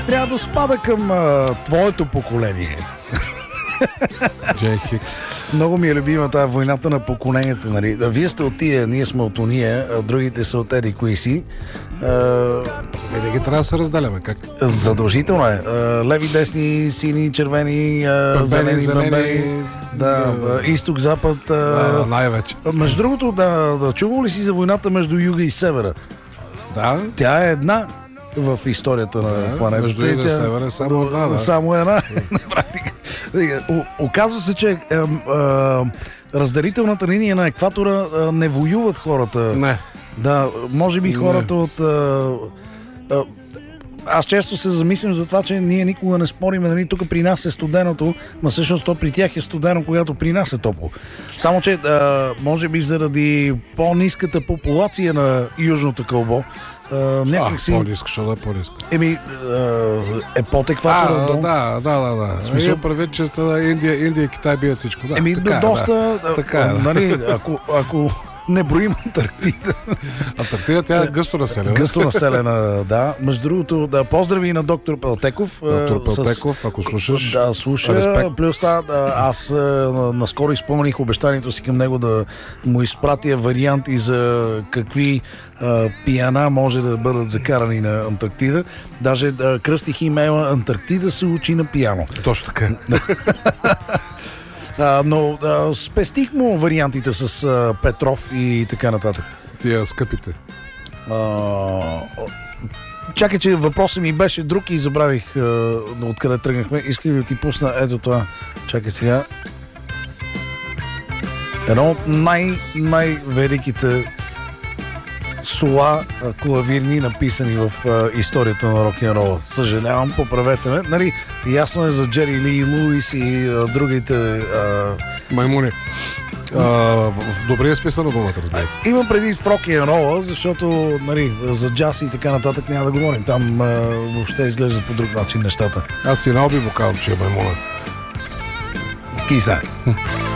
трябва да спада към твоето поколение. Джей Хикс. Много ми е любима тази войната на поколенията, нали? Вие сте от тия, ние сме от уния, а другите са от еди кои си. Винаги трябва да се разделяме. Как? Задължително е. Леви, десни, сини, червени, зелени, бомбени. Да, изток, запад. Най-вече. Между другото, да чувал ли си за войната между юга и севера? Да. Тя е една в историята на планетата. Между юга и севера е само една, да. Само една, на практика. Оказва се, че разделителната линия на екватора не воюват хората. Не. Да, може би хората от... Аз често се замислям за това, че ние никога не спориме, нали, тук при нас е студеното, но всъщност то при тях е студено, когато при нас е топло. Само, че може би заради по-ниската популация на Южното кълбо, някакси... По-ниска, що да е по-ниска? Е под екватора. Да. Смисъл правит, че Индия и Китай бият всичко. Да, доста... Нали, ако не броим Антарктида. Антарктида, тя е гъсто населена. Гъсто населена, да. Между другото, да поздрави на доктор Пелтеков. Доктор Пелтеков, ако слушаш. Да, слуша. Респект. Плюс това, аз наскоро изпълних обещанието си към него да му изпратя варианти за какви пияна може да бъдат закарани на Антарктида. Даже кръстих имейла Антарктида се учи на пияно. Точно така. Но спестих му вариантите с Петров и така нататък. Тия скъпите. Чакай, че въпросът ми беше друг и забравих откъде тръгнахме. Исках да ти пусна ето това. Чакай сега. Едно от най-великите сола клавирни, написани в историята на рок-н-рола. Съжалявам, поправете ме. Нали, ясно е за Джери Ли Луис и другите... Маймуни. В добрия смисъл на думата, разбира се. Имам преди в рок-н-рола, защото нали, за джаз и така нататък няма да говорим. Там въобще изглежда по друг начин нещата. Аз и на Оби му казвам, че е маймуна. Скиса.